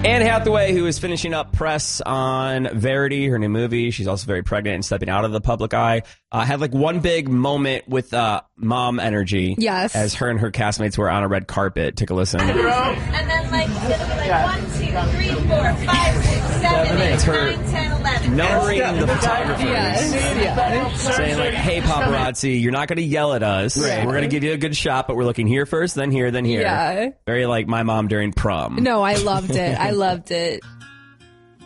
Anne Hathaway, who is finishing up press on Verity, her new movie. She's also very pregnant and stepping out of the public eye. Had like one big moment with mom energy. Yes. As her and her castmates were on a red carpet. Take a listen. And then like 1, 2, 3, 4, 5, 6, 7, 8, 9, 10, 11. Numbering the photographers. Yes. Saying like, hey, paparazzi, you're not going to yell at us. Right. We're going to give you a good shot, but we're looking here first, then here, then here. Yeah. Very like my mom during prom. No, I loved it. I loved it.